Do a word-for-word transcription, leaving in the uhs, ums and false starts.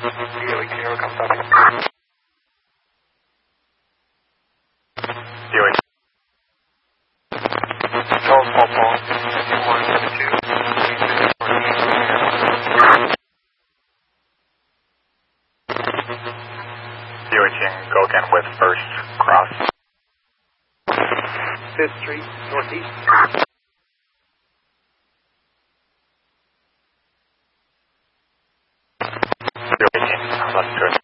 D O H zero, come copy. D O H. Charles Paul Paul, one seven two. D O H in, go again with first cross. fifth Street, Northeast. D O H in, left to it.